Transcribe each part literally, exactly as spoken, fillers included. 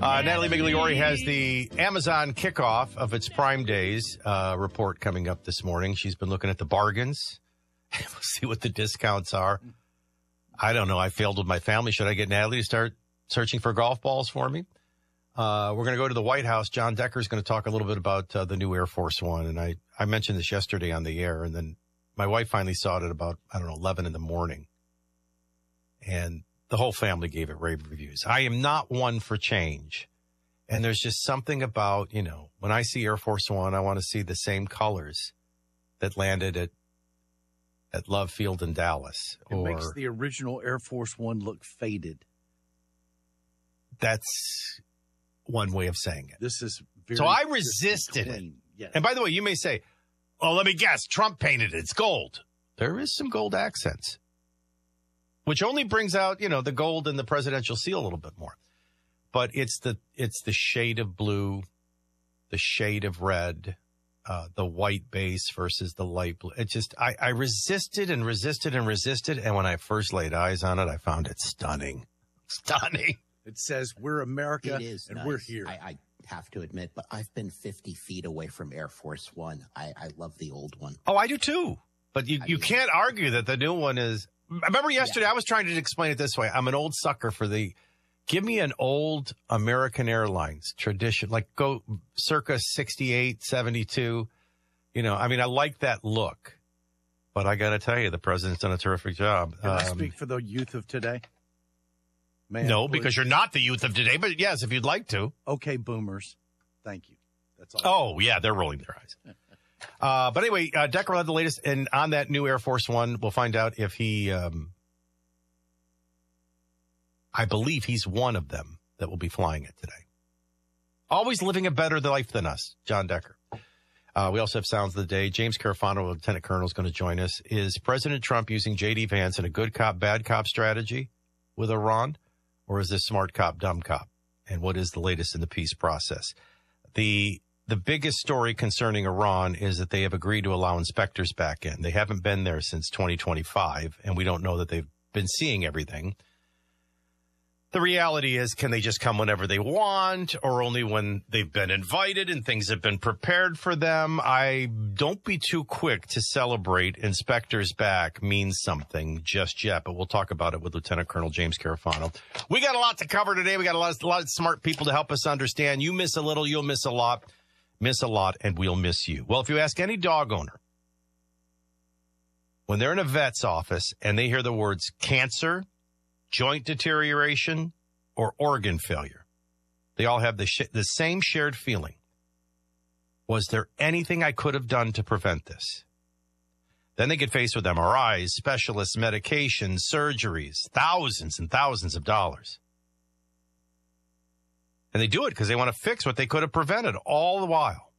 Uh, Natalie Migliori has the Amazon kickoff of its Prime Days uh, report coming up this morning. She's been looking at the bargains. We'll see what the discounts are. I don't know. I failed with my family. Should I get Natalie to start searching for golf balls for me? Uh, we're going to go to the White House. John Decker is going to talk a little bit about uh, the new Air Force One. And I, I mentioned this yesterday on the air. And then my wife finally saw it at about, I don't know, eleven in the morning. And the whole family gave it rave reviews. I am not one for change. And there's just something about, you know, when I see Air Force One, I want to see the same colors that landed at at Love Field in Dallas. It or, makes the original Air Force One look faded. That's one way of saying it. This is very So I resisted it. Yes. And by the way, you may say, oh, let me guess, Trump painted it. It's gold. There is some gold accents, which only brings out, you know, the gold and the presidential seal a little bit more. But it's the it's the shade of blue, the shade of red, uh, the white base versus the light blue. It just, I, I resisted and resisted and resisted. And when I first laid eyes on it, I found it stunning. Stunning. It says, we're America, it is and nice. we're here. I, I have to admit, but I've been fifty feet away from Air Force One. I, I love the old one. Oh, I do too. But you, you can't argue that the new one is. I remember yesterday, yeah. I was trying to explain it this way. I'm an old sucker for the, give me an old American Airlines tradition, like go circa sixty-eight, seventy-two. You know, I mean, I like that look. But I got to tell you, the president's done a terrific job. Can um, I speak for the youth of today? Man, no, please. because you're not the youth of today. But yes, if you'd like to. Okay, boomers. Thank you. That's all. Oh, yeah, they're rolling their eyes. Uh, but anyway, uh, Decker will have the latest. And on that new Air Force One, we'll find out if he, um, I believe he's one of them that will be flying it today. Always living a better life than us, John Decker. Uh, we also have Sounds of the Day. James Carafano, Lieutenant Colonel, is going to join us. Is President Trump using J D Vance in a good cop, bad cop strategy with Iran? Or is this smart cop, dumb cop? And what is the latest in the peace process? The The biggest story concerning Iran is that they have agreed to allow inspectors back in. They haven't been there since twenty twenty-five, and we don't know that they've been seeing everything. The reality is, can they just come whenever they want, or only when they've been invited and things have been prepared for them? I don't be too quick to celebrate inspectors back means something just yet, but we'll talk about it with Lieutenant Colonel James Carafano. We got a lot to cover today. We got a lot, of, a lot of smart people to help us understand. You miss a little, you'll miss a lot. Miss a lot, and we'll miss you. Well, if you ask any dog owner, when they're in a vet's office and they hear the words cancer, joint deterioration, or organ failure, they all have the, sh- the same shared feeling. Was there anything I could have done to prevent this? Then they get faced with M R Is, specialists, medications, surgeries, thousands and thousands of dollars. And they do it because they want to fix what they could have prevented all the while.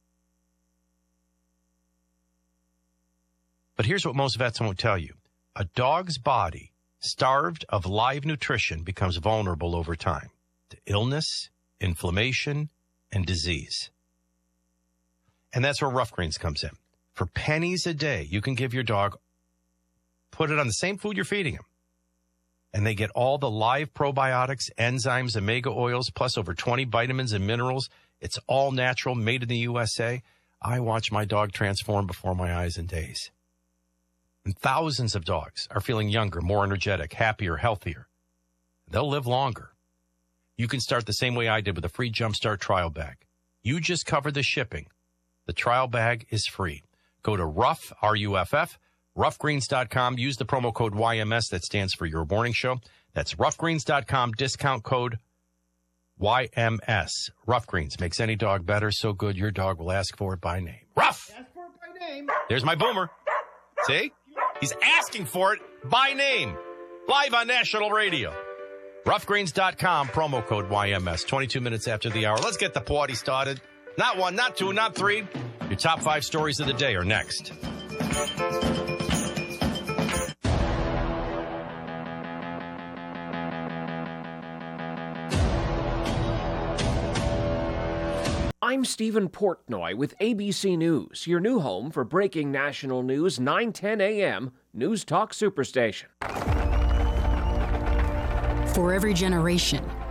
But here's what most vets won't tell you. A dog's body, starved of live nutrition, becomes vulnerable over time to illness, inflammation, and disease. And that's where Rough Greens comes in. For pennies a day, you can give your dog, put it on the same food you're feeding him, and they get all the live probiotics, enzymes, omega oils, plus over twenty vitamins and minerals. It's all natural, made in the U S A. I watch my dog transform before my eyes in days. And thousands of dogs are feeling younger, more energetic, happier, healthier. They'll live longer. You can start the same way I did with a free Jumpstart trial bag. You just cover the shipping. The trial bag is free. Go to Ruff, R U F F, rough greens dot com. Use the promo code Y M S. That stands for Your Morning Show. That's rough greens dot com, discount code Y M S. Rough Greens makes any dog better, so good your dog will ask for it by name. Ruff! Ask for it by name. There's my boomer. See? He's asking for it by name. Live on national radio. rough greens dot com, promo code Y M S. twenty-two minutes after the hour. Let's get the party started. Not one, not two, not three. Your top five stories of the day are next. I'm Stephen Portnoy with A B C News, your new home for breaking national news, nine ten a.m. News Talk Superstation. For every generation,